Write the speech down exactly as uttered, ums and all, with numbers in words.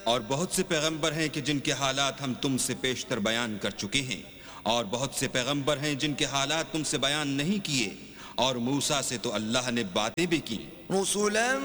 और बहुत से पैगंबर हैं कि जिनके हालात हम तुमसे पेशतर बयान कर चुके हैं, और बहुत से पैगंबर हैं जिनके हालात तुमसे बयान नहीं किए, और मूसा से तो अल्लाह ने बातें भी की।